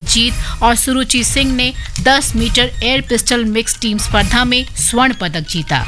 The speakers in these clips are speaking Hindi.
जीत और सुरुचि सिंह ने 10 metre air pistol mix team स्पर्धा में स्वर्ण पदक जीता।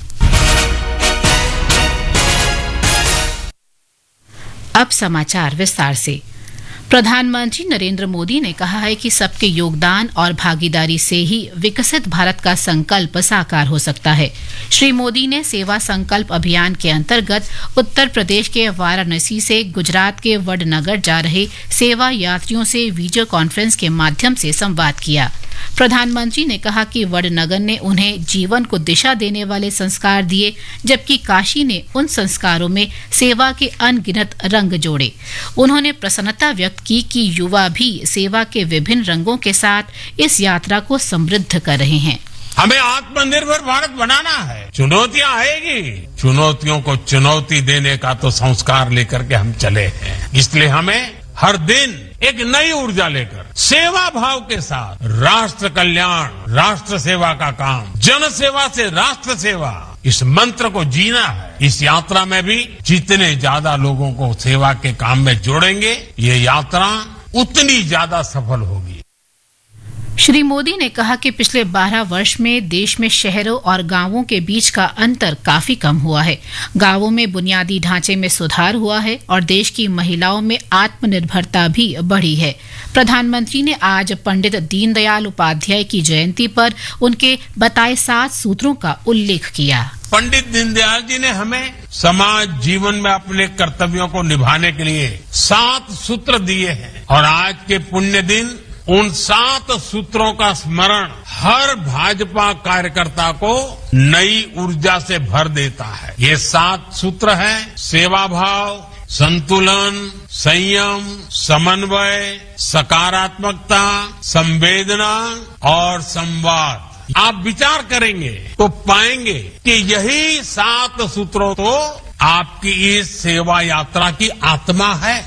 अब समाचार विस्तार से। प्रधानमंत्री नरेंद्र मोदी ने कहा है कि सबके योगदान और भागीदारी से ही विकसित भारत का संकल्प साकार हो सकता है। श्री मोदी ने सेवा संकल्प अभियान के अंतर्गत उत्तर प्रदेश के वाराणसी से गुजरात के वडनगर जा रहे सेवा यात्रियों से वीडियो कॉन्फ्रेंस के माध्यम से संवाद किया। प्रधानमंत्री ने कहा कि वडनगर ने उन्हें जीवन को दिशा देने वाले संस्कार दिए, जबकि काशी ने उन संस्कारों में सेवा के अनगिनत रंग जोड़े। उन्होंने प्रसन्नता व्यक्त की कि युवा भी सेवा के विभिन्न रंगों के साथ इस यात्रा को समृद्ध कर रहे हैं। हमें आत्मनिर्भर भारत बनाना है। चुनौतियां आएगी, चुनौतियों को चुनौती देने का तो संस्कार लेकर के हम चले हैं। इसलिए हमें हर दिन एक नई ऊर्जा लेकर सेवा भाव के साथ राष्ट्र कल्याण, राष्ट्र सेवा का काम, जन सेवा से राष्ट्र सेवा, इस मंत्र को जीना है। इस यात्रा में भी जितने ज्यादा लोगों को सेवा के काम में जोड़ेंगे, ये यात्रा उतनी ज्यादा सफल होगी। श्री मोदी ने कहा कि पिछले 12 वर्ष में देश में शहरों और गांवों के बीच का अंतर काफी कम हुआ है। गांवों में बुनियादी ढांचे में सुधार हुआ है और देश की महिलाओं में आत्मनिर्भरता भी बढ़ी है। प्रधानमंत्री ने आज पंडित दीनदयाल उपाध्याय की जयंती पर उनके बताए 7 सूत्रों का उल्लेख किया। पंडित दीनदयाल जी ने हमें समाज जीवन में अपने कर्तव्यों को निभाने के लिए 7 सूत्र दिए हैं और आज के पुण्य दिन उन 7 सूत्रों का स्मरण हर भाजपा कार्यकर्ता को नई ऊर्जा से भर देता है। ये 7 सूत्र हैं: सेवा भाव, संतुलन, संयम, समन्वय, सकारात्मकता, संवेदना और संवाद। आप विचार करेंगे तो पाएंगे कि यही 7 सूत्रों तो आपकी इस सेवा यात्रा की आत्मा है।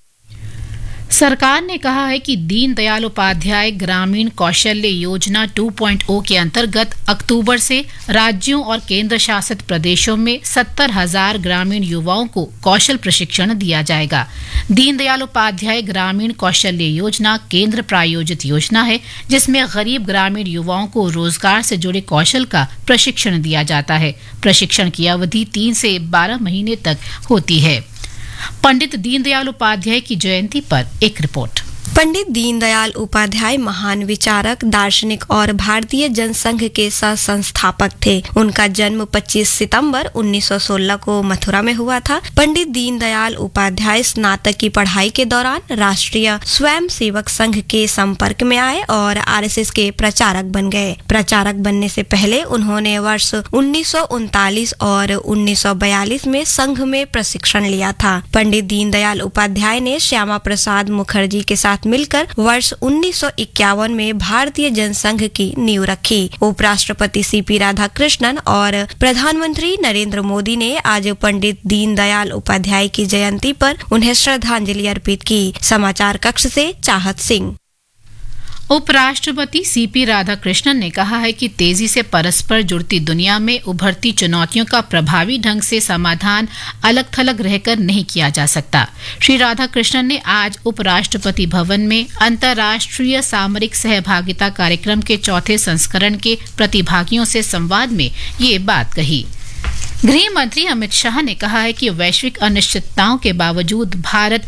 सरकार ने कहा है कि दीनदयाल उपाध्याय ग्रामीण कौशल्य योजना 2.0 के अंतर्गत अक्टूबर से राज्यों और केंद्र शासित प्रदेशों में 70,000 ग्रामीण युवाओं को कौशल प्रशिक्षण दिया जाएगा। दीनदयाल उपाध्याय ग्रामीण कौशल्य योजना केंद्र प्रायोजित योजना है, जिसमें गरीब ग्रामीण युवाओं को रोजगार से जुड़े कौशल का प्रशिक्षण दिया जाता है। प्रशिक्षण की अवधि 3 से 12 महीने तक होती है। पंडित दीनदयाल उपाध्याय की जयंती पर एक रिपोर्ट। पंडित दीनदयाल उपाध्याय महान विचारक, दार्शनिक और भारतीय जनसंघ के सह-संस्थापक थे। उनका जन्म 25 सितंबर 1916 को मथुरा में हुआ था। पंडित दीनदयाल उपाध्याय स्नातक की पढ़ाई के दौरान राष्ट्रीय स्वयंसेवक संघ के संपर्क में आए और आरएसएस के प्रचारक बन गए। प्रचारक बनने से पहले उन्होंने वर्ष 1939 और 1942 में संघ में प्रशिक्षण लिया था। पंडित दीनदयाल उपाध्याय ने श्यामा प्रसाद मुखर्जी के साथ मिलकर वर्ष 1951 में भारतीय जनसंघ की नींव रखी। उपराष्ट्रपति सीपी राधाकृष्णन और प्रधानमंत्री नरेंद्र मोदी ने आज पंडित दीनदयाल उपाध्याय की जयंती पर उन्हें श्रद्धांजलि अर्पित की। समाचार कक्ष से चाहत सिंह। उपराष्ट्रपति सीपी राधाकृष्णन ने कहा है कि तेजी से परस्पर जुड़ती दुनिया में उभरती चुनौतियों का प्रभावी ढंग से समाधान अलग-थलग रहकर नहीं किया जा सकता। श्री राधाकृष्णन ने आज उपराष्ट्रपति भवन में अंतर्राष्ट्रीय सामरिक सहभागिता कार्यक्रम के 4थे संस्करण के प्रतिभागियों से संवाद में ये बात कही। गृह मंत्री अमित शाह ने कहा है कि वैश्विक अनिश्चितताओं के बावजूद भारत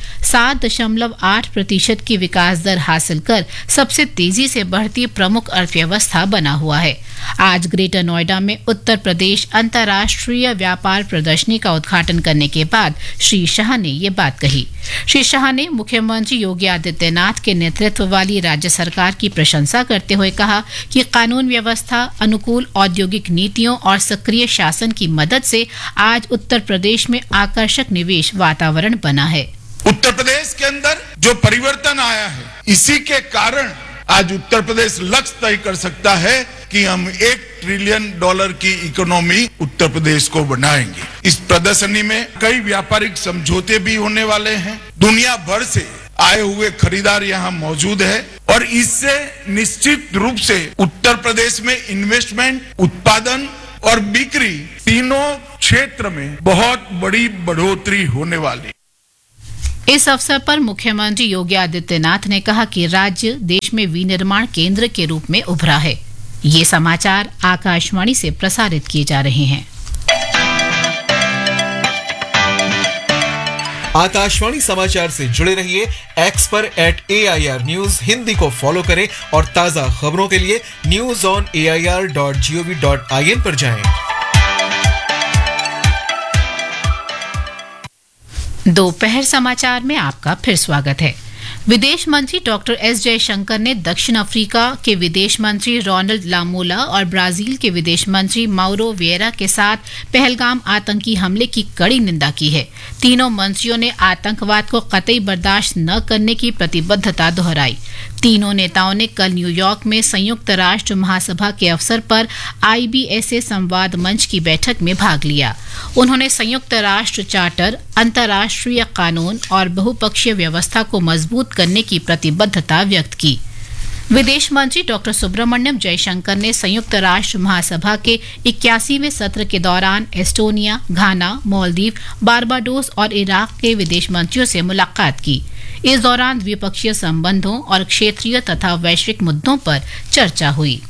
7.8% की विकास दर हासिल कर सबसे तेजी से बढ़ती प्रमुख अर्थव्यवस्था बना हुआ है। आज ग्रेटर नोएडा में उत्तर प्रदेश अंतर्राष्ट्रीय व्यापार प्रदर्शनी का उद्घाटन करने के बाद श्री शाह ने ये बात कही। श्री शाह ने मुख्यमंत्री योगी आदित्यनाथ के नेतृत्व वाली राज्य सरकार की प्रशंसा करते हुए कहा कि कानून व्यवस्था, अनुकूल औद्योगिक नीतियों और सक्रिय शासन की मदद से आज उत्तर प्रदेश में आकर्षक निवेश वातावरण बना है। उत्तर प्रदेश के अंदर जो परिवर्तन आया है, इसी के कारण आज उत्तर प्रदेश लक्ष्य तय कर सकता है कि हम $1 ट्रिलियन की इकोनॉमी उत्तर प्रदेश को बनाएंगे। इस प्रदर्शनी में कई व्यापारिक समझौते भी होने वाले हैं। दुनिया भर से आए हुए खरीदार यहाँ मौजूद है और इससे निश्चित रूप से उत्तर प्रदेश में इन्वेस्टमेंट, उत्पादन और बिक्री तीनों क्षेत्र में बहुत बड़ी बढ़ोतरी होने वाली। इस अवसर पर मुख्यमंत्री योगी आदित्यनाथ ने कहा कि राज्य देश में विनिर्माण केंद्र के रूप में उभरा है। ये समाचार आकाशवाणी से प्रसारित किए जा रहे हैं। आकाशवाणी समाचार से जुड़े रहिए, एक्स पर @AIR न्यूज हिंदी को फॉलो करें और ताजा खबरों के लिए news.air.gov.in पर जाएं। दोपहर समाचार में आपका फिर स्वागत है। विदेश मंत्री डॉक्टर एस जयशंकर ने दक्षिण अफ्रीका के विदेश मंत्री रोनाल्ड लामोला और ब्राजील के विदेश मंत्री माउरो विएरा के साथ पहलगाम आतंकी हमले की कड़ी निंदा की है। तीनों मंत्रियों ने आतंकवाद को कतई बर्दाश्त न करने की प्रतिबद्धता दोहराई। तीनों नेताओं ने कल न्यूयॉर्क में संयुक्त राष्ट्र महासभा के अवसर पर IBSA संवाद मंच की बैठक में भाग लिया। उन्होंने संयुक्त राष्ट्र चार्टर, अंतर्राष्ट्रीय कानून और बहुपक्षीय व्यवस्था को मजबूत करने की प्रतिबद्धता व्यक्त की। विदेश मंत्री डॉक्टर सुब्रमण्यम जयशंकर ने संयुक्त राष्ट्र महासभा के 81वें सत्र के दौरान एस्टोनिया, घाना, मालदीव, बारबाडोस और इराक के विदेश मंत्रियों से मुलाकात की। इस दौरान द्विपक्षीय संबंधों और क्षेत्रीय तथा वैश्विक मुद्दों पर चर्चा हुई।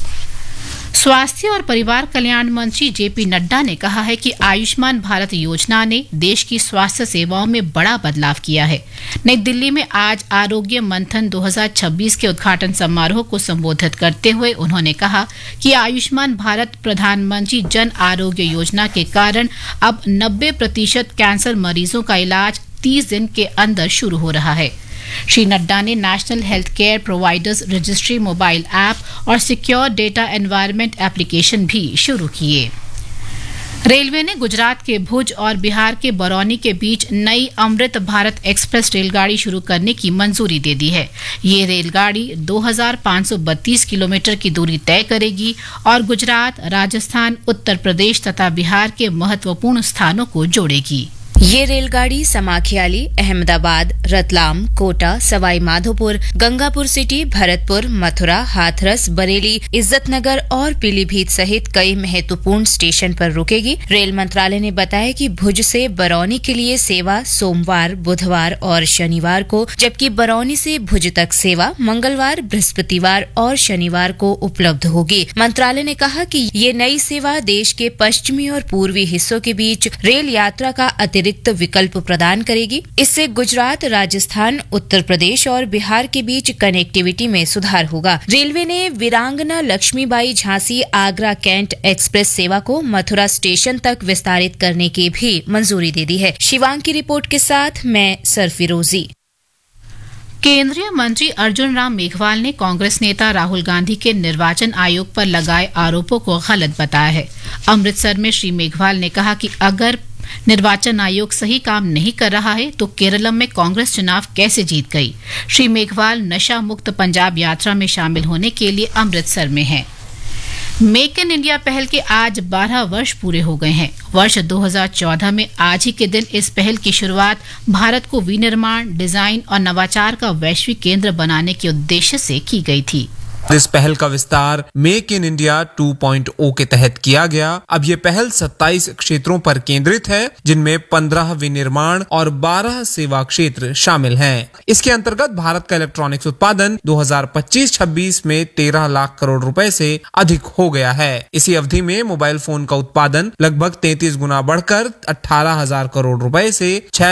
स्वास्थ्य और परिवार कल्याण मंत्री JP नड्डा ने कहा है कि आयुष्मान भारत योजना ने देश की स्वास्थ्य सेवाओं में बड़ा बदलाव किया है। नई दिल्ली में आज आरोग्य मंथन 2026 के उद्घाटन समारोह को संबोधित करते हुए उन्होंने कहा कि आयुष्मान भारत प्रधानमंत्री जन आरोग्य योजना के कारण अब 90% कैंसर मरीजों का इलाज 30 दिन के अंदर शुरू हो रहा है। श्री नड्डा ने national health care providers registry mobile app और सिक्योर डेटा एनवायरनमेंट एप्लीकेशन भी शुरू किए। रेलवे ने गुजरात के भुज और बिहार के बरौनी के बीच नई अमृत भारत एक्सप्रेस रेलगाड़ी शुरू करने की मंजूरी दे दी है। ये रेलगाड़ी 2532 किलोमीटर की दूरी तय करेगी और गुजरात, राजस्थान, उत्तर प्रदेश तथा बिहार के महत्वपूर्ण स्थानों को जोड़ेगी। ये रेलगाड़ी समाखियाली, अहमदाबाद, रतलाम, कोटा, सवाई माधोपुर, गंगापुर सिटी, भरतपुर, मथुरा, हाथरस, बरेली, इज्जतनगर और पीलीभीत सहित कई महत्वपूर्ण स्टेशन पर रुकेगी। रेल मंत्रालय ने बताया कि भुज से बरौनी के लिए सेवा सोमवार, बुधवार और शनिवार को, जबकि बरौनी से भुज तक सेवा मंगलवार, बृहस्पतिवार और शनिवार को उपलब्ध होगी। मंत्रालय ने कहा कि ये नई सेवा देश के पश्चिमी और पूर्वी हिस्सों के बीच रेल यात्रा का अतिरिक्त विकल्प प्रदान करेगी। इससे गुजरात, राजस्थान, उत्तर प्रदेश और बिहार के बीच कनेक्टिविटी में सुधार होगा। रेलवे ने वीरांगना लक्ष्मीबाई झांसी आगरा कैंट एक्सप्रेस सेवा को मथुरा स्टेशन तक विस्तारित करने की भी मंजूरी दे दी है। शिवांग की रिपोर्ट के साथ मैं सरफिरोजी। केंद्रीय मंत्री अर्जुन राम मेघवाल ने कांग्रेस नेता राहुल गांधी के निर्वाचन आयोग पर लगाए आरोपों को गलत बताया है। अमृतसर में श्री मेघवाल ने कहा कि अगर निर्वाचन आयोग सही काम नहीं कर रहा है तो केरलम में कांग्रेस चुनाव कैसे जीत गई। श्री मेघवाल नशा मुक्त पंजाब यात्रा में शामिल होने के लिए अमृतसर में हैं। मेक इन इंडिया पहल के आज 12 वर्ष पूरे हो गए हैं। वर्ष 2014 में आज ही के दिन इस पहल की शुरुआत भारत को विनिर्माण, डिजाइन और नवाचार का वैश्विक केंद्र बनाने के उद्देश्य से की गई थी। इस पहल का विस्तार मेक इन इंडिया 2.0 के तहत किया गया। अब ये पहल 27 क्षेत्रों पर केंद्रित है, जिनमें 15 विनिर्माण और 12 सेवा क्षेत्र शामिल हैं। इसके अंतर्गत भारत का इलेक्ट्रॉनिक्स उत्पादन 2025-26 में 13 लाख करोड़ रुपए से अधिक हो गया है। इसी अवधि में मोबाइल फोन का उत्पादन लगभग 33 गुना बढ़कर 18,000 करोड़ रुपए से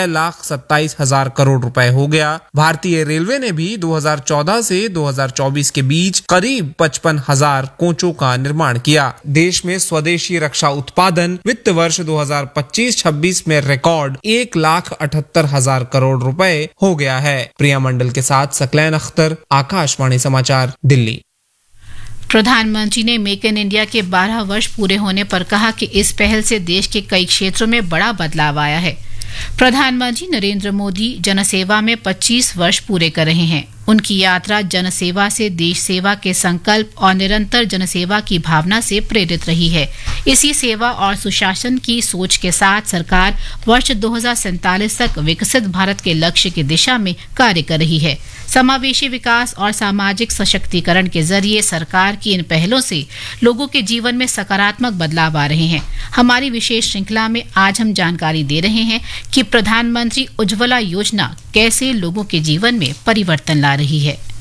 6,27,000 करोड़ रुपए हो गया। भारतीय रेलवे ने भी 2014 से 2024 के बीच करीब 55,000 कोचों का निर्माण किया। देश में स्वदेशी रक्षा उत्पादन वित्त वर्ष 2025-26 में रिकॉर्ड 1,78,000 करोड़ रुपए हो गया है। प्रिया मंडल के साथ सकलैन अख्तर, आकाशवाणी समाचार, दिल्ली। प्रधानमंत्री ने मेक इन इंडिया के 12 वर्ष पूरे होने पर कहा कि इस पहल से देश के कई क्षेत्रों में बड़ा बदलाव आया है। प्रधानमंत्री नरेंद्र मोदी जनसेवा में 25 वर्ष पूरे कर रहे हैं। उनकी यात्रा जनसेवा से देश सेवा के संकल्प और निरंतर जनसेवा की भावना से प्रेरित रही है। इसी सेवा और सुशासन की सोच के साथ सरकार वर्ष 2047 तक विकसित भारत के लक्ष्य की दिशा में कार्य कर रही है। समावेशी विकास और सामाजिक सशक्तिकरण के जरिए सरकार की इन पहलों से लोगों के जीवन में सकारात्मक बदलाव आ रहे हैं। हमारी विशेष श्रृंखला में आज हम जानकारी दे रहे हैं कि प्रधानमंत्री उज्ज्वला योजना कैसे लोगों के जीवन में परिवर्तन ला रही है।